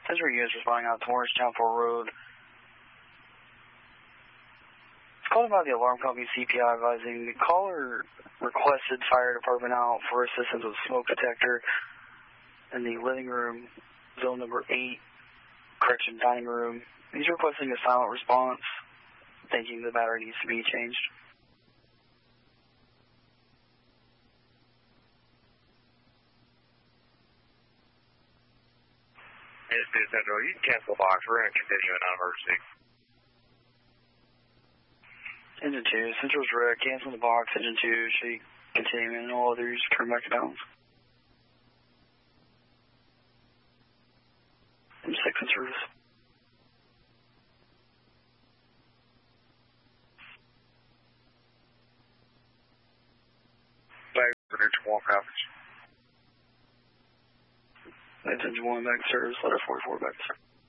Central units responding out to Morristown Road. It's called about the alarm company CPI advising the caller requested fire department out for assistance with smoke detector in the living room, zone number 8, correction dining room. He's requesting a silent response, thinking the battery needs to be changed. Yes, Central, you can cancel the box. We're going to continue an emergency. Engine 2, Central's red, cancel the box. Engine 2, should continue, and all others turn back to balance. Engine 6 in service. Back for neutral 1 copies. That's Engine 1 back to service, letter 44 back to service.